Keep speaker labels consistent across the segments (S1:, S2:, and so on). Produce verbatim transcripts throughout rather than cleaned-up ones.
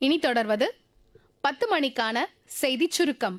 S1: இனி தொடர்வது பத்து மணிக்கான செய்திச் சுருக்கம்.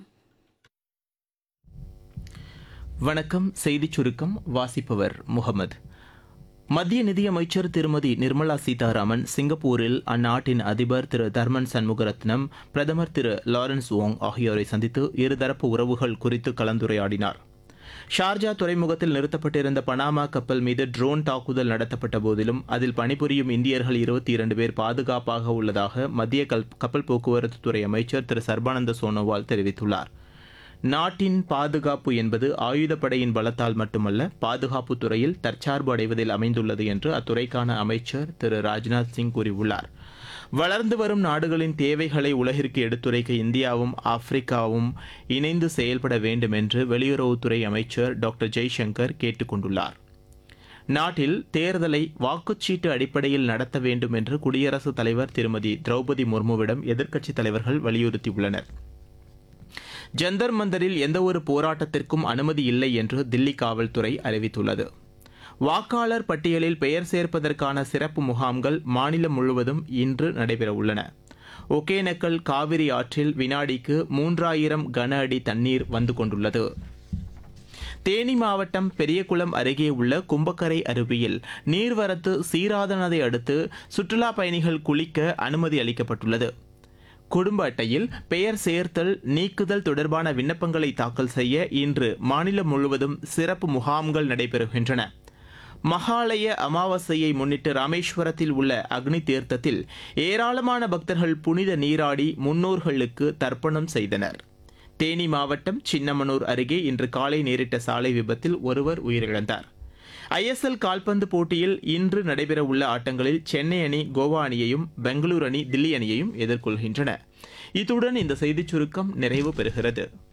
S2: வணக்கம். செய்திச் சுருக்கம் வாசிப்பவர் முகமது. மத்திய நிதியமைச்சர் திருமதி நிர்மலா சீதாராமன் சிங்கப்பூரில் அந்நாட்டின் அதிபர் திரு தர்மன் சண்முகரத்னம், பிரதமர் திரு லாரன்ஸ் வோங் ஆகியோரை சந்தித்து இருதரப்பு உறவுகள் குறித்து கலந்துரையாடினார். ஷார்ஜா துறைமுகத்தில் நிறுத்தப்பட்டிருந்த பனாமா கப்பல் மீது ட்ரோன் தாக்குதல் நடத்தப்பட்ட போதிலும் அதில் பணிபுரியும் இந்தியர்கள் இருபத்தி இரண்டு பேர் பாதுகாப்பாக உள்ளதாக மத்திய கப்பல் போக்குவரத்து துறை அமைச்சர் திரு சர்பானந்த சோனோவால் தெரிவித்துள்ளார். நாட்டின் பாதுகாப்பு என்பது ஆயுதப்படையின் பலத்தால் மட்டுமல்ல, பாதுகாப்பு துறையில் தற்சார்பு அடைவதில் அமைந்துள்ளது என்று அத்துறைக்கான அமைச்சர் திரு ராஜ்நாத் சிங் கூறியுள்ளார். வளர்ந்து வரும் நாடுகளின் தேவைகளை உலகிற்கு எடுத்துரைக்க இந்தியாவும் ஆப்பிரிக்காவும் இணைந்து செயல்பட வேண்டும் என்று வெளியுறவுத்துறை அமைச்சர் டாக்டர் ஜெய்சங்கர் கேட்டுக் கொண்டுள்ளார். நாட்டில் தேர்தலை வாக்குச்சீட்டு அடிப்படையில் நடத்த வேண்டும் என்று குடியரசுத் தலைவர் திருமதி திரௌபதி முர்முவிடம் எதிர்க்கட்சித் தலைவர்கள் வலியுறுத்தியுள்ளனர். ஜந்தர் மந்தரில் எந்தவொரு போராட்டத்திற்கும் அனுமதி இல்லை என்று தில்லி காவல்துறை அறிவித்துள்ளது. வாக்காளர் பட்டியலில் பெயர் சேர்ப்பதற்கான சிறப்பு முகாம்கள் மாநிலம் முழுவதும் இன்று நடைபெறவுள்ளன. ஒகேனக்கல் காவிரி ஆற்றில் வினாடிக்கு மூன்றாயிரம் கன அடி தண்ணீர் வந்து கொண்டுள்ளது. தேனி மாவட்டம் பெரியகுளம் அருகே உள்ள கும்பக்கரை அருவியில் நீர்வரத்து சீராதனதை அடுத்து சுற்றுலா பயணிகள் குளிக்க அனுமதி அளிக்கப்பட்டுள்ளது. குடும்ப அட்டையில் பெயர் சேர்த்தல், நீக்குதல் தொடர்பான விண்ணப்பங்களை தாக்கல் செய்ய இன்று மாநிலம் முழுவதும் சிறப்பு முகாம்கள் நடைபெறுகின்றன. மகாலய அமாவாசையை முன்னிட்டு ராமேஸ்வரத்தில் உள்ள அக்னி தீர்த்தத்தில் ஏராளமான பக்தர்கள் புனித நீராடி முன்னோர்களுக்கு தர்ப்பணம் செய்தனர். தேனி மாவட்டம் சின்னமனூர் அருகே இன்று காலை நேரிட்ட சாலை விபத்தில் ஒருவர் உயிரிழந்தார். ஐஎஸ்எல் கால்பந்து போட்டியில் இன்று நடைபெறவுள்ள ஆட்டங்களில் சென்னை அணி கோவா அணியையும், பெங்களூரு அணி தில்லி அணியையும் எதிர்கொள்கின்றன. இத்துடன் இந்த செய்திச் சுருக்கம் நிறைவு பெறுகிறது.